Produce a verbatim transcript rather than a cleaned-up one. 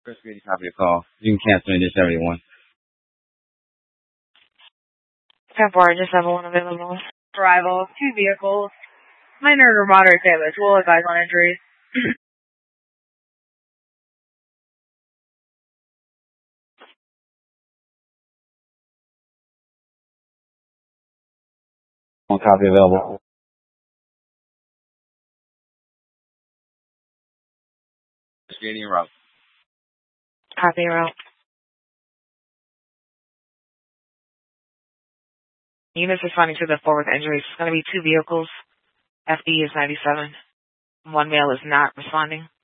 Chris Grady, copy the call. You can cancel in this seventy-one. ten four, just have one available. Arrival, two vehicles. Minor or moderate damage. We'll advise on injuries. One copy available. Chris Grady en route. Copy route. Units responding to the four with injuries. It's going to be two vehicles. F D is ninety-seven. One male is not responding.